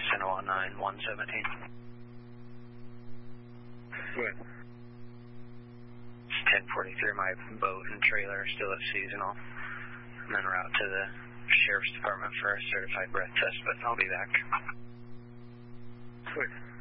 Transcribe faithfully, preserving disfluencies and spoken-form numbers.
San Juan nine one seventeen. Good. It's ten forty-three, my boat and trailer are still at seasonal. I'm en route to the Sheriff's Department for a certified breath test, but I'll be back. Good.